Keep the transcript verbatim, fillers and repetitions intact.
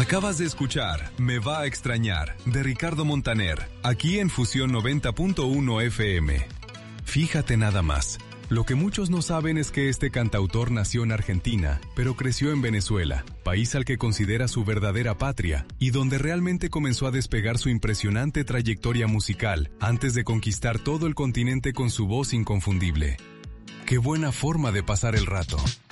Acabas de escuchar Me va a extrañar, de Ricardo Montaner, aquí en Fusión noventa punto uno F M. Fíjate nada más. Lo que muchos no saben es que este cantautor nació en Argentina, pero creció en Venezuela, país al que considera su verdadera patria, y donde realmente comenzó a despegar su impresionante trayectoria musical, antes de conquistar todo el continente con su voz inconfundible. ¡Qué buena forma de pasar el rato!